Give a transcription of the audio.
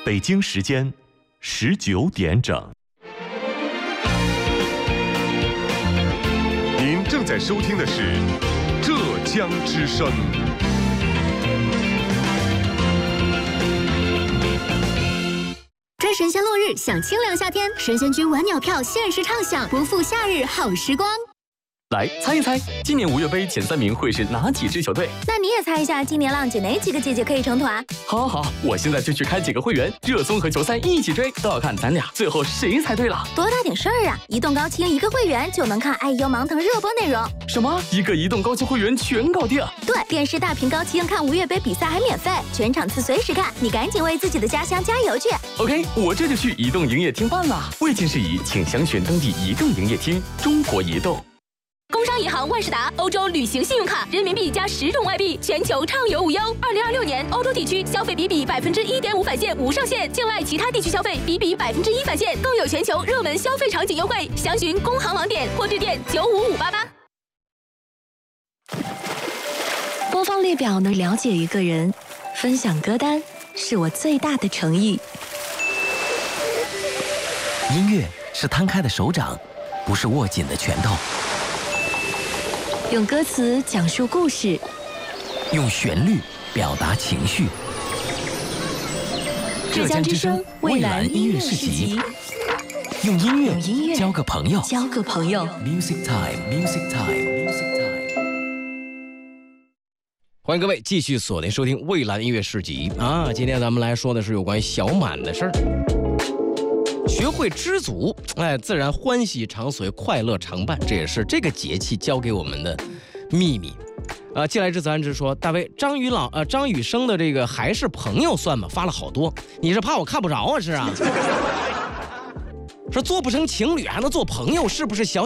北京时间19点整。 您正在收听的是浙江之声。 追神仙落日，享清凉夏天，神仙居晚鸟票限时畅享，不负夏日好时光。 来猜一猜，今年5月杯前3名会是哪几支球队？ 那你也猜一下，今年浪姐哪几个姐姐可以成团？ 好，我现在就去开几个会员，热搜和球赛一起追，都要看咱俩最后谁猜对了。 多大点事儿啊！移动高清一个会员就能看爱优芒腾热播内容。 什么？一个移动高清会员全搞定？ 对，电视大屏高清看5月杯比赛还免费，全场次随时看，你赶紧为自己的家乡加油去。 OK， 我这就去移动营业厅办了。未经事宜，请详询登记移动营业厅。中国移动。 工商银行万事达欧洲旅行信用卡，人民币加10种外币，全球畅游无忧。2026年欧洲地区消费比1.5%返现无上限，境外其他地区消费比1%返现，更有全球热门消费场景优惠。详询工行网点或致电95588。 播放列表能了解一个人，分享歌单是我最大的诚意。 音乐是摊开的手掌，不是握紧的拳头。 用歌词讲述故事， 用旋律表达情绪。 浙江之声蔚蓝音乐市集， 用音乐交个朋友。 Music time。 欢迎各位继续锁定收听蔚蓝音乐市集啊！今天咱们来说的是有关于小满的事儿。学会知足，自然欢喜常随，快乐常伴，这也是这个节气教给我们的秘密。既来之则安之说，大卫张雨生的这个还是朋友算吗？发了好多，你是怕我看不着啊？是啊。说做不成情侣还能做朋友，是不是小